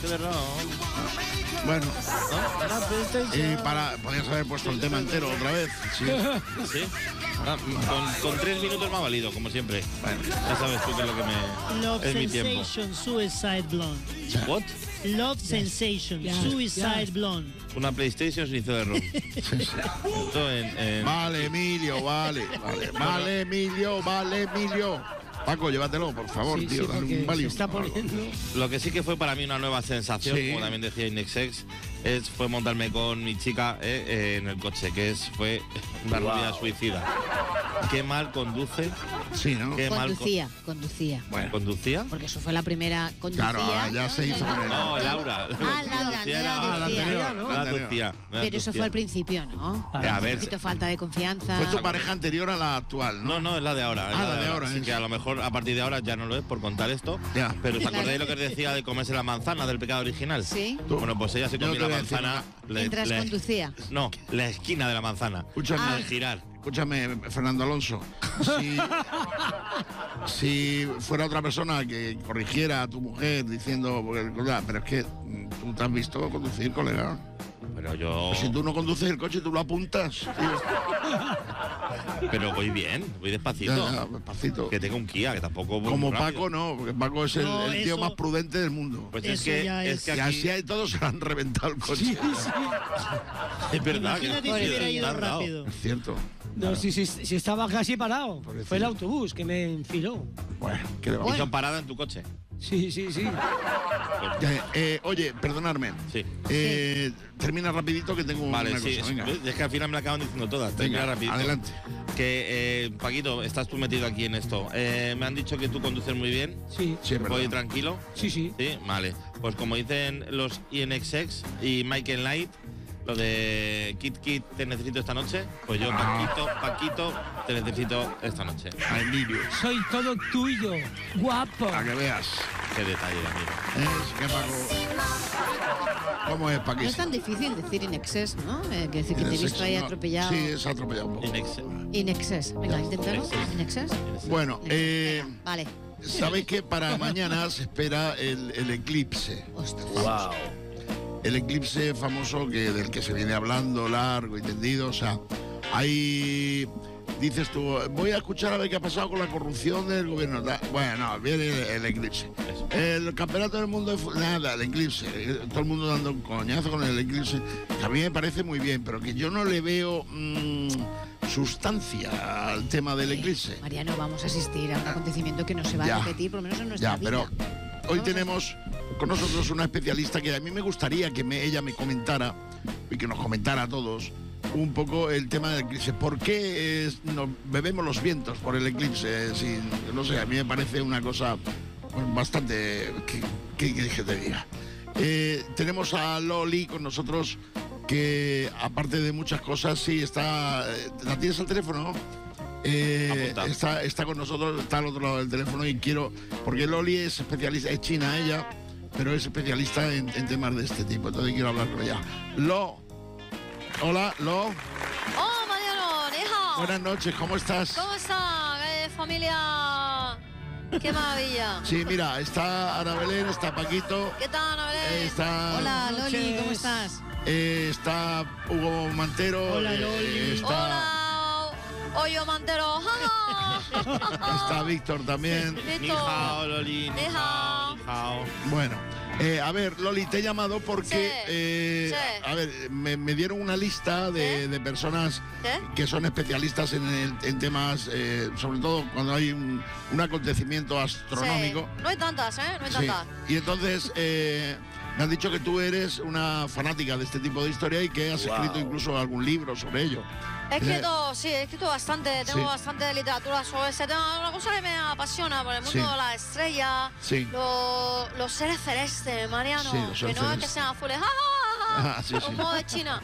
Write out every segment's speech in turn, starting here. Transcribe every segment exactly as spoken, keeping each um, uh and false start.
qué verdad. Bueno, ¿No? La PlayStation. y para, podrías haber puesto el tema entero otra vez. Sí. Sí. Ah, con, con tres minutos me ha valido, como siempre. Bueno, ya sabes tú que es lo que me... Love es mi tiempo. Sensation, Suicide Blonde. ¿What? Love Sensation, Yes. Suicide Yes. Blonde. Una PlayStation sin hizo de ROM. Esto en, en- Vale, Emilio, vale, vale, vale, Emilio, vale, Emilio. Paco, llévatelo, por favor, Sí, tío, sí, dale porque un se Valium. está poniendo. Lo que sí que fue para mí una nueva sensación, Sí. como también decía Inexex, es fue montarme con mi chica eh, eh, en el coche, que es fue una rubia suicida. Qué mal conduce, Sí, ¿no? qué mal con- Conducía, conducía. Bueno, conducía. Porque eso fue la primera conducía. claro, ahora ya se hizo con el... No, Laura. Ah, Laura, Conducía no era- la Ah, la decía. anterior, ¿no? la No la anterior. conducía, no la Pero eso conducía. fue al principio, ¿no? A Un ver, poquito falta de confianza. Fue tu pareja anterior a la actual, ¿no? No, no, es la de ahora. es Ah, la de ahora, Así es. que a lo mejor a partir de ahora ya no lo es por contar esto. Ya. Pero ¿os Claro. acordáis lo que os decía de comerse la manzana del pecado original? Sí. Tú. Bueno, pues ella se Yo comió te la voy a decir manzana. le- Mientras le- conducía. No, la esquina de la manzana. Escúchame, Ah. Al girar. escúchame, Fernando Alonso. Si, si fuera otra persona que corrigiera a tu mujer diciendo, porque, pero es que mm, tú te has visto conducir, colega. Pero yo. Si tú no conduces el coche, tú lo apuntas. tío. Pero voy bien, voy despacito. Ya, ya, despacito. Que tengo un Kia, que tampoco voy Como muy rápido. Paco, no, porque Paco es el, No, el tío eso- más prudente del mundo. Pues es Eso que, ya es es- que y aquí. así hay todos se le han reventado el coche. Es verdad. Imagínate que- si hubiera que ido te han dado. rápido. Es cierto. No, si, si, si estaba casi parado. Pobrecillo. Fue el autobús que me enfiló. Bueno, ¿qué le vamos a Y son paradas en tu coche. Sí, sí, sí. Eh, eh, oye, perdonadme. Sí. Eh, termina rapidito que tengo Vale, una sí. cosa. Venga, Es, es que al final me la acaban diciendo todas. Venga, Termina rapidito. adelante. Que, eh, Paquito, estás tú metido aquí en esto. Eh, me han dicho que tú conduces muy bien. Sí, Sí, es verdad. ¿Voy tranquilo? sí, sí. Sí, vale. Pues como dicen los I N X X y Michael Knight, lo de Kit Kit te necesito esta noche, pues yo, Ah. Paquito, Paquito, te necesito esta noche. A Emilio. Soy todo tuyo. Guapo. A que veas. Qué detalle, amigo. Es que Paco. ¿Cómo es, No Paquito? es tan difícil decir in excess, ¿no? Eh, que decir que te he visto ahí No, atropellado. Sí, es atropellado un poco. I N X X. In excess. Venga, Ya, inténtalo. in excess. In excess. Bueno, eh, Venga, vale. sabéis que para mañana se espera el, el eclipse. Ostras. El eclipse famoso que del que se viene hablando largo y tendido. O sea, hay. Dices tú, voy a escuchar a ver qué ha pasado con la corrupción del gobierno. Da- Bueno, no, viene el, el eclipse. El campeonato del mundo de fu- nada, el eclipse. Eh, Todo el mundo dando un coñazo con el eclipse. Que a mí me parece muy bien, pero que yo no le veo mm, sustancia al tema del eclipse. Mariano, vamos a asistir a un acontecimiento que no se va Ya. a repetir, por lo menos en nuestra Ya, vida. pero hoy Vamos a- tenemos con nosotros una especialista que a mí me gustaría que me- ella me comentara y que nos comentara a todos un poco el tema del eclipse. ¿Por qué es- nos bebemos los vientos por el eclipse? Sin, no sé, a mí me parece una cosa pues, bastante... ¿Qué, qué quieres que te diga? Eh, tenemos a Loli con nosotros que aparte de muchas cosas, sí, está... ¿La tienes al teléfono? Eh, Apunta. está, está con nosotros, está al otro lado del teléfono y quiero... Porque Loli es especialista, es china ella, pero es especialista en, en temas de este tipo, entonces quiero hablar con ella. Lo... Hola, Lo. ¡Oh, Mariano! ¡Ni hao! Buenas noches, ¿cómo estás? ¿Cómo está, eh, familia? ¡Qué maravilla! Sí, mira, está Ana Belén, está Paquito, ¿Qué tal, Ana Belén? eh, está... Hola, Buenas Loli, noches. ¿cómo estás? eh, está Hugo Mantero. Hola, eh, Loli. está, ¡Hola! ¡Hoyo Mantero! ¡Ja, ja! está Víctor también. Ni Listo. hao, Loli. Ni Ni hao. hao, ni hao. Bueno, eh, a ver, Loli, te he llamado porque, Sí, eh, sí. a ver, me, me dieron una lista de, ¿Sí? de personas ¿Sí? que son especialistas en, el- en temas, eh, sobre todo cuando hay un, un acontecimiento astronómico. Sí. No hay tantas, ¿eh? No hay Sí. tantas. Y entonces eh, me han dicho que tú eres una fanática de este tipo de historia y que has escrito incluso algún libro sobre ello. He escrito, sí, he escrito bastante, tengo Sí. bastante literatura sobre ese tema. Una cosa que me apasiona por el mundo Sí. de las estrellas, Sí. lo- los seres celestes, Mariano. Sí, los seres que no es que celestes. sean azules, ¡ja, ja, ja! Ah, sí, sí. como de China.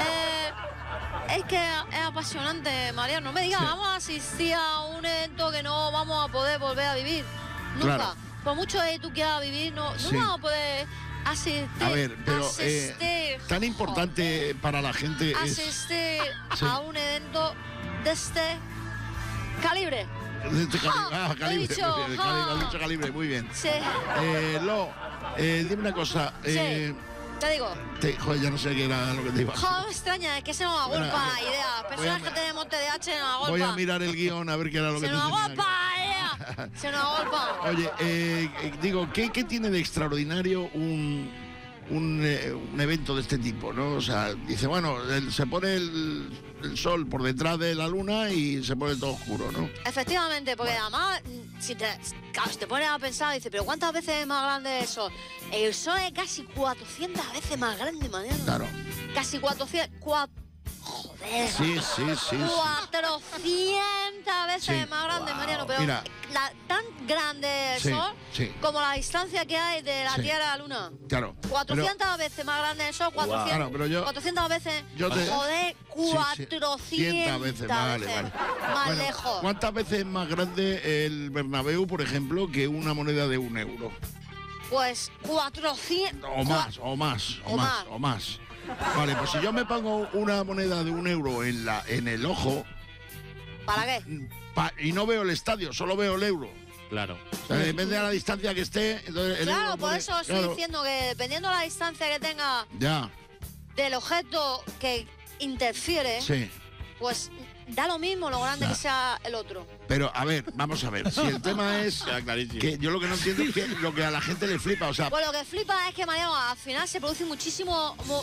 Eh, es que es apasionante, Mariano. No me digas, Sí. vamos a asistir a un evento que no vamos a poder volver a vivir. Nunca. Claro. Por mucho que tú quieras vivir, no, Sí. no vamos a poder asistir. A ver, pero eh, asistir. tan importante para la gente es... Asistir Sí. a un evento de este calibre. De este cali- ah, He calibre, dicho, muy bien, ja. cali- has dicho calibre, muy bien. Sí, Eh, Lo, eh, dime una cosa. Eh, te digo. te- joder, ya no sé qué era lo que te iba a decir. Jo, me extraña, es que se nos agolpa Bueno, la idea. Personas a- que tenemos T D A H se nos agolpa. Voy a mirar el guión a ver qué era lo que Se te nos tenía agolpa que- la idea. Se nos agolpa. Oye, eh, eh, digo, ¿qué, ¿qué tiene de extraordinario un, un, eh, un evento de este tipo, ¿no? O sea, dice, bueno, el- se pone el, el sol por detrás de la luna y se pone todo oscuro, ¿no? Efectivamente, porque además, si te, claro, si te pones a pensar, dices, pero ¿cuántas veces es más grande el sol? El sol es casi cuatrocientas veces más grande, Mariano. Claro. Casi cuatrocientas. Cua, joder. Sí, sí, sí. sí. cuatrocientas veces Sí. más grande, Wow. Mariano. Pero Mira. la- tan grande el Sí, sol sí. como la distancia que hay de la Sí. Tierra a la Luna. Claro. cuatrocientas veces más grande el sol, cuatrocientas, Claro, pero yo- cuatrocientas veces. yo te- Joder, Sí, sí. cuatrocientas veces, vale, veces vale. más Bueno, lejos. ¿cuántas veces es más grande el Bernabéu, por ejemplo, que una moneda de un euro? Pues cuatrocientas. O más, o más, o, O más, más. o más. Vale, pues si yo me pongo una moneda de un euro en, la, en el ojo ¿Para qué? pa- y no veo el estadio, solo veo el euro. Claro. O sea, depende de la distancia que esté. Entonces el Claro, euro por pone- eso estoy claro, diciendo que dependiendo de la distancia que tenga Ya, del objeto que interfiere, sí. pues da lo mismo lo grande Ya. que sea el otro. Pero a ver, vamos a ver. Si el tema es Queda clarísimo. que yo lo que no entiendo es que lo que a la gente le flipa. O sea, Pues lo que flipa es que, Mariano, al final se producen muchísimo, mu-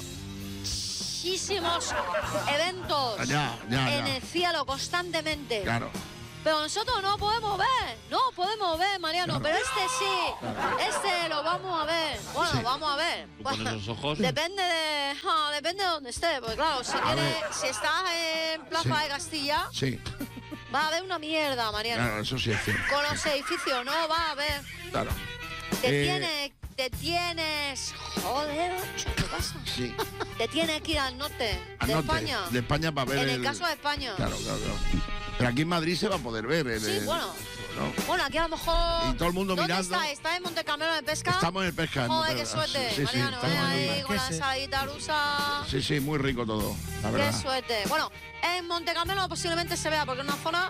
muchísimos eventos ya, ya, en ya. el cielo constantemente. Claro. Pero nosotros no podemos ver, no podemos ver, Mariano, Claro. pero este sí, este lo vamos a ver. Bueno, Sí. vamos a ver. Tú con esos ojos. Depende de, ah, depende de donde esté, porque claro, si, tiene, ver. si estás en Plaza Sí. de Castilla, Sí, va a haber una mierda, Mariano. claro, eso sí es cierto. Con los edificios no va a haber. Claro. Te Eh, tienes, te tienes. Joder, ocho, ¿qué pasa? Sí. Te tienes que ir al norte Al de norte, España. De España para ver En el caso de España. Claro, claro, claro. Pero aquí en Madrid se va a poder ver. el- Sí, el- bueno. ¿no? Bueno, aquí a lo mejor. Y todo el mundo ¿Dónde mirando. estáis? ¿Estáis en Montecarmelo de Pesca? Estamos en el pesca. en Joder, Monte- qué suerte, Sí, sí, Mariano. estamos eh, en el ahí pesca. con la Marquese. ensaladita rusa. Sí, sí, muy rico todo, la Qué verdad. suerte. Bueno, en Montecarmelo posiblemente se vea porque es una zona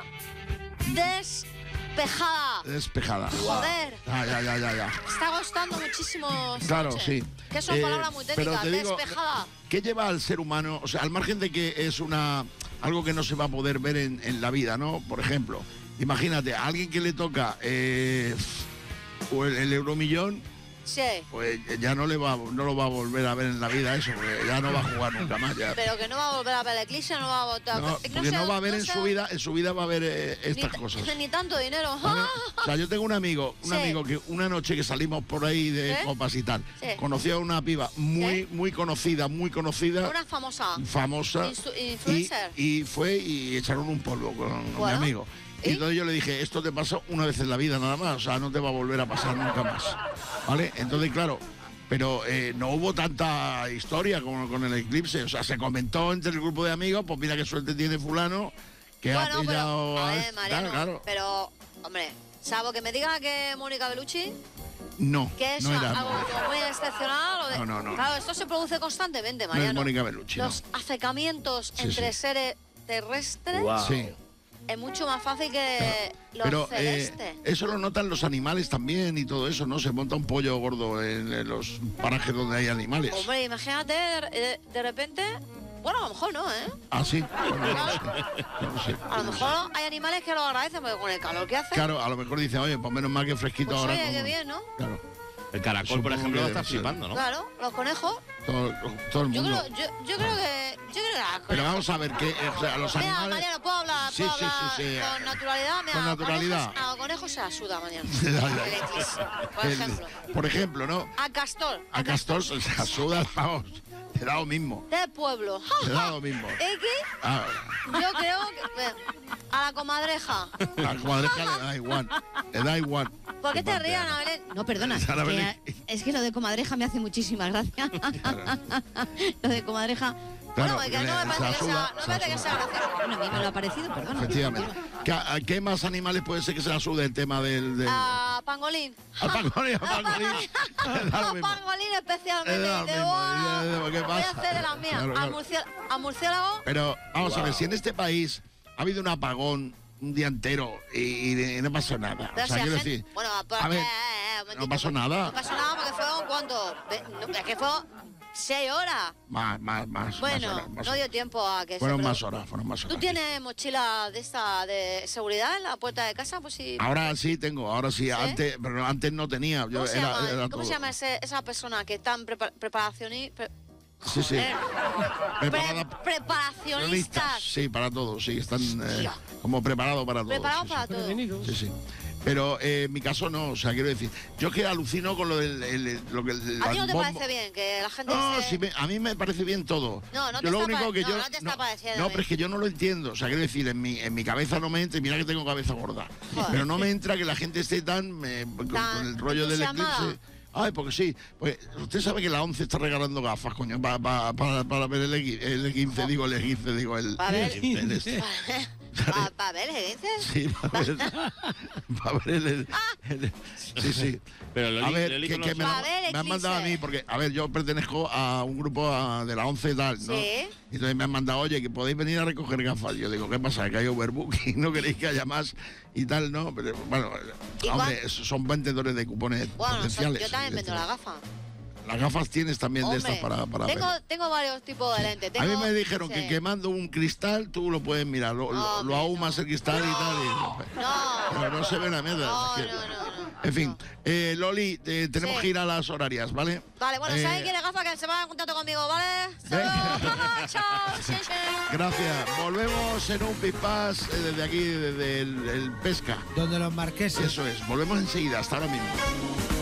despejada. Despejada. Joder. Ah, ya, ya, ya, ya. Está costando muchísimo. esta Claro, noche. sí. Que son Eh, palabras muy pero técnicas. te digo, Despejada. ¿Qué lleva al ser humano? O sea, al margen de que es una algo que no se va a poder ver en, en la vida, ¿no? Por ejemplo, imagínate, a alguien que le toca eh, o el, el euromillón, Sí. pues ya no le va, no lo va a volver a ver en la vida eso, porque ya no va a jugar nunca más. Ya. Pero que no va a volver a ver la eclipse, no va a votar. No, porque no va a ver en su vida, en su vida va a ver eh, ni, estas ta- cosas. ni tanto dinero. ¿Vale? O sea, yo tengo un amigo, un Sí. amigo que una noche que salimos por ahí de ¿Sí? copas y tal, Sí. conoció a una piba muy, ¿Sí? muy conocida, muy conocida, Una famosa. famosa, Instu- y, influencer. y fue y echaron un polvo con mi Bueno, amigo. Y ¿y? entonces yo le dije, esto te pasa una vez en la vida nada más, o sea, no te va a volver a pasar nunca más. ¿Vale? Entonces, claro, pero eh, no hubo tanta historia como con el eclipse, o sea, se comentó entre el grupo de amigos, pues mira qué suerte tiene fulano, que ha Bueno, pillado pero, a a ver, este". Mariano, Claro, claro. pero, hombre, salvo que me diga que Mónica Bellucci, No, que es no era algo como muy excepcional. o de- No, no, no. Claro, esto se produce constantemente, no es Mariano. Mónica Bellucci, no. Los acercamientos Sí, entre sí. seres terrestres Sí. es mucho más fácil que los Pero eh, celestes. eso lo notan los animales también y todo eso, ¿no? Se monta un pollo gordo en, en los parajes donde hay animales. Hombre, imagínate de, de- de repente. Bueno, a lo mejor no, ¿eh? Ah, sí. Bueno, no lo sé. No lo sé. A lo mejor hay animales que lo agradecen porque con el calor que hace. Claro, a lo mejor dice, oye, pues menos mal que fresquito Pues ahora. oye, con- qué bien, ¿no? Claro, El caracol, por Supongo ejemplo, que lo está debe ser. flipando, ¿no? Claro, los conejos. todo, todo el Yo mundo. creo, yo, yo creo que. Yo creo que las Pero conejos- vamos a ver, que o sea, los Mira, animales... Mariano, puedo hablar, Sí, puedo sí, hablar sí, sí. con naturalidad. Mira, Con a los naturalidad. conejos- A los conejos se la suda mañana. Ya, ya. El eclipse, por El- ejemplo. por ejemplo, ¿no? A Castor. A Castor se suda, vamos, te da lo mismo. Del pueblo. Te da lo mismo. ¿Y qué? Ah, Yo creo que. eh, A la comadreja. a la comadreja le da igual. Le da igual. ¿Por qué te Qué rías, pena. Ana Belén? No, perdona. Sara que Belén. a- es que lo de comadreja me hace muchísima gracia. Lo de comadreja. Claro, Bueno, que porque no me le- parece que se asuda, sea, no me se parece que asuda. sea gracioso. Bueno, a mí me lo ha parecido, perdona. Efectivamente. ¿Qué, a qué más animales puede ser que se la sude el tema del... del... A Pangolín. A pangolín, a pangolín. Le da lo A mismo. Pangolín especialmente. Le da lo Dice, mismo, "Buah, le da- ¿qué voy a pasa?". hacer de las mías. Claro, A, claro. murciélago, a murciélago. Pero vamos a ver, si en este país ha habido un apagón un día entero y, y no pasó nada. Pero O sea, si la quiero gente- decir, Bueno, pues, a ver, eh, eh, un momentito. no pasó nada. No pasó nada porque fueron, ¿cuánto? Ve- no, es que fue seis horas. Más, más, más. Bueno, más horas, más no horas. dio tiempo a que Fueron se más produ- horas, fueron más horas. ¿Tú tienes mochila de esta de seguridad en la puerta de casa? Pues sí. Ahora sí tengo, ahora sí, antes, pero antes no tenía. Yo ¿Cómo se era, llama, era ¿cómo todo. se llama ese- esa persona que está en prepa- preparación y... pre- Sí, sí. Joder. Preparada- Pre- preparacionistas. Sí, para todo, sí, están eh, Hostia. como preparados para todo. Preparados sí, sí. para todo. Prevenidos. Sí, sí. Pero eh, en mi caso no, o sea, quiero decir, yo que alucino con lo del... el- el- lo que, el- ¿A ti no te bombo- parece bien que la gente No, se... sí, me- a mí me parece bien todo. No, no te Yo lo está único pare- que no, yo no te está pareciendo no, bien. pero es que yo no lo entiendo. O sea, quiero decir, en mi, en mi cabeza no me entra, y mira que tengo cabeza gorda. Joder. Pero no me entra que la gente esté tan eh, con, Tan con el rollo del entusiasmada. eclipse. Ay, porque sí. Pues usted sabe que la once está regalando gafas, coño, para pa, pa- para ver el, equi- el quince, digo, el quince, digo, el... Para ver. el este. ¿Para pa ver, ¿qué dices? Sí, para ver, pa' ver el, el- el- Sí, sí. Pero Loli, A ver, Loli que, con que los- me, Pa' la- ver me han mandado a eclipse. mí, porque, a ver, yo pertenezco a un grupo ah, de la once y tal, ¿no? Sí. Y entonces me han mandado, oye, que podéis venir a recoger gafas. Yo digo, ¿qué pasa? Que hay overbooking, ¿no queréis que haya más? Y tal, ¿no? Pero bueno, ¿Y hombre, son vendedores de cupones Bueno, so- potenciales. yo también vendo la evidentemente. gafa. Las gafas tienes también de Hombre, estas para, para tengo, ver. tengo varios tipos de lentes. A mí Tengo- me dijeron sí. que quemando un cristal tú lo puedes mirar, lo, lo- Hombre, lo ahumas no. el cristal y tal. y- No. pero no se ve una mierda. No, es que- no, no, no. En fin, No. eh, Loli, eh, tenemos Sí. que ir a las horarias, ¿vale? Vale, bueno, si Eh, alguien quiere gafas, que se ponga en contacto conmigo, ¿vale? Venga. Saludos. Chao. Sí, sí. Gracias. Volvemos en un pispás eh, desde aquí, desde el, el Pesca. Donde los marqueses. Eso es. Volvemos enseguida. Hasta ahora mismo.